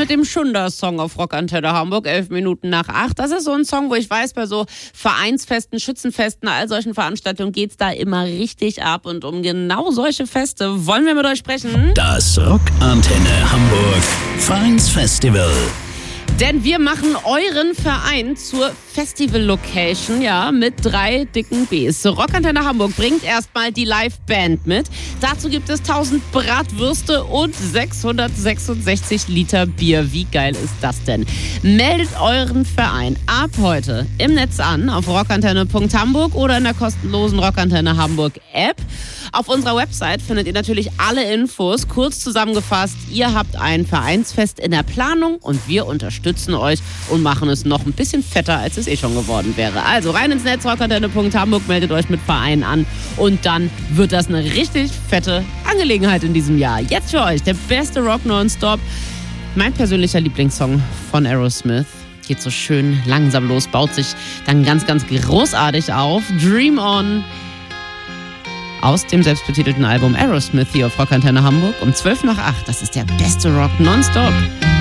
mit dem Schunder-Song auf Rockantenne Hamburg, 11 Minuten nach 8. Das ist so ein Song, wo ich weiß, bei so Vereinsfesten, Schützenfesten, all solchen Veranstaltungen geht's da immer richtig ab. Und um genau solche Feste wollen wir mit euch sprechen. Das Rockantenne Hamburg Vereinsfestival. Denn wir machen euren Verein zur Festival-Location, ja, mit 3 dicken Bs. Rockantenne Hamburg bringt erstmal die Live-Band mit. Dazu gibt es 1000 Bratwürste und 666 Liter Bier. Wie geil ist das denn? Meldet euren Verein ab heute im Netz an, auf rockantenne.hamburg oder in der kostenlosen Rockantenne Hamburg App. Auf unserer Website findet ihr natürlich alle Infos. Kurz zusammengefasst, ihr habt ein Vereinsfest in der Planung und wir unterstützen euch und machen es noch ein bisschen fetter, als es schon geworden wäre. Also rein ins Netz, rockantenne.hamburg, meldet euch mit Verein an und dann wird das eine richtig fette Angelegenheit in diesem Jahr. Jetzt für euch der beste Rock nonstop. Mein persönlicher Lieblingssong von Aerosmith. Geht so schön langsam los, baut sich dann ganz, ganz großartig auf. Dream On. Aus dem selbstbetitelten Album Aerosmith hier auf Rockantenne Hamburg um 12 nach 8. Das ist der beste Rock nonstop.